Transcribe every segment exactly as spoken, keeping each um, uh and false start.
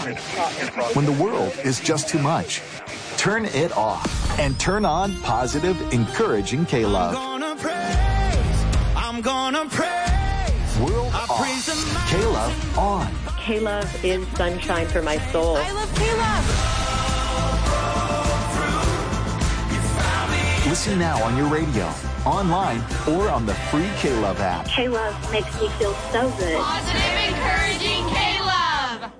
When the world is just too much, turn it off and turn on positive, encouraging K-Love. I'm gonna praise, I'm gonna praise. World I off, K-Love on. K-Love is sunshine for my soul. I love K-Love. Listen now on your radio, online, or on the free K-Love app. K-Love makes me feel so good. Positive, encouraging K-Love.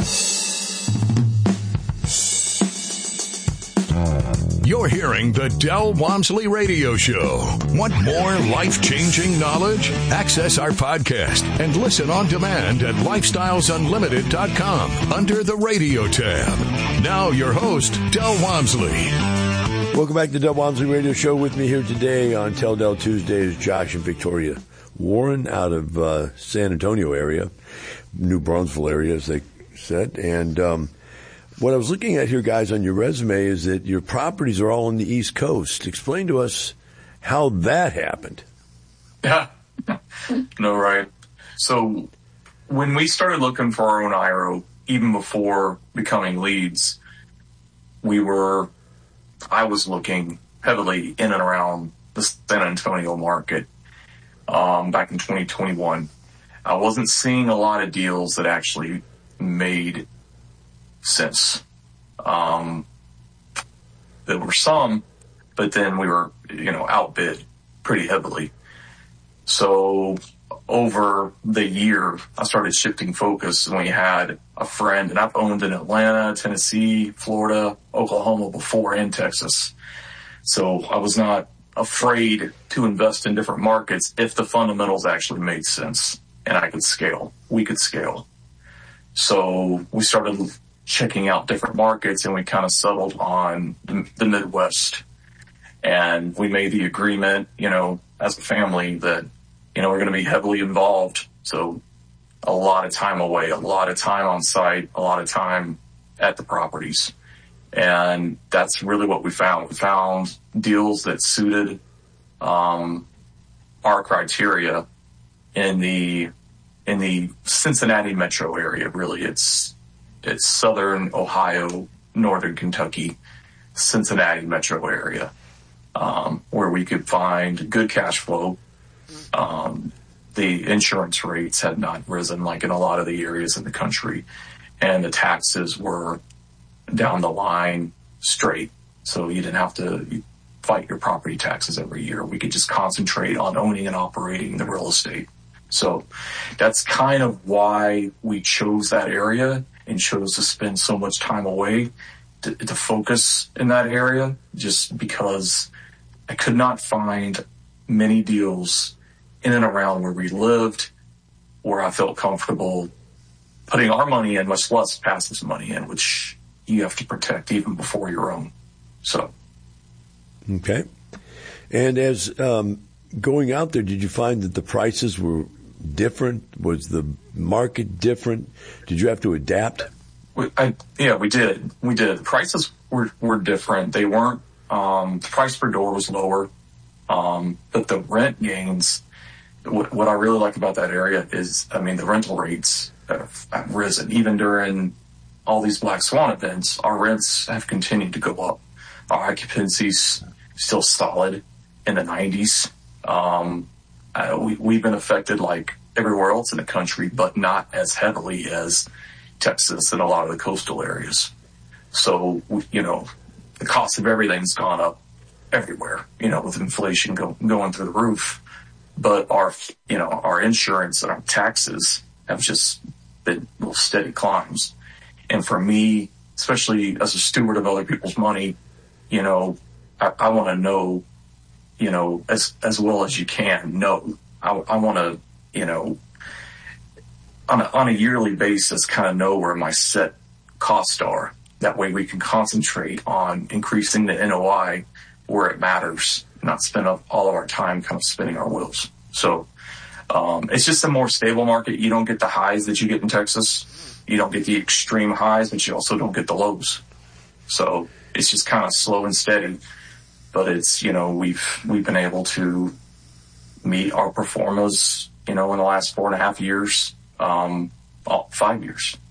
You're hearing the Del Walmsley Radio Show. Want more life-changing knowledge? Access our podcast and listen on demand at lifestyles unlimited dot com under the radio tab. Now your host, Del Walmsley. Welcome back to the Del Walmsley Radio Show. With me here today on Tell Del Tuesday is Josh and Victoria Warren out of uh, San Antonio area, New Brunswick area, as they said. And um, what I was looking at here, guys, on your resume is that your properties are all on the East Coast. Explain to us how that happened. Yeah. No, right. So when we started looking for our own I R O, even before becoming leads, we were... I was looking heavily in and around the San Antonio market um, back in twenty twenty-one. I wasn't seeing a lot of deals that actually made sense. Um, there were some, but then we were, you know, outbid pretty heavily. So over the year, I started shifting focus, and we had a friend, and I've owned in Atlanta, Tennessee, Florida, Oklahoma before, and Texas. So I was not afraid to invest in different markets if the fundamentals actually made sense and I could scale. We could scale. So we started checking out different markets, and we kind of settled on the, the Midwest. And we made the agreement, you know, as a family that, you know, we're going to be heavily involved. So a lot of time away, a lot of time on site, a lot of time at the properties. And that's really what we found. We found deals that suited um, our criteria in the in the Cincinnati metro area. Really, it's it's southern Ohio, northern Kentucky, Cincinnati metro area, um, where we could find good cash flow. Um, the insurance rates had not risen like in a lot of the areas in the country, and the taxes were down the line straight. So you didn't have to fight your property taxes every year. We could just concentrate on owning and operating the real estate. So that's kind of why we chose that area and chose to spend so much time away to, to focus in that area, just because I could not find many deals in and around where we lived, where I felt comfortable putting our money in, much less passive money in, which you have to protect even before your own. So. Okay. And as um, going out there, did you find that the prices were different? Was the market different? Did you have to adapt? We, I, yeah, we did. We did. The prices were, were different. They weren't, um, the price per door was lower. Um, but the rent gains, what, what I really like about that area is, I mean, the rental rates have, have risen. Even during all these Black Swan events, our rents have continued to go up. Our occupancy's still solid in the nineties. Um, uh, we, we've been affected like everywhere else in the country, but not as heavily as Texas and a lot of the coastal areas. So, you know, the cost of everything's gone up everywhere, you know, with inflation go, going through the roof. But our, you know, our insurance and our taxes have just been little steady climbs. And for me, especially as a steward of other people's money, you know, I, I want to know, you know, as, as well as you can know. I, I want to, you know, on a, on a yearly basis, kind of know where my set costs are. That way we can concentrate on increasing the N O I where it matters, not spend up all of our time kind of spinning our wheels. So, um, it's just a more stable market. You don't get the highs that you get in Texas. You don't get the extreme highs, but you also don't get the lows. So it's just kind of slow and steady, but it's, you know, we've, we've been able to meet our performers, you know, in the last four and a half years, um, five years.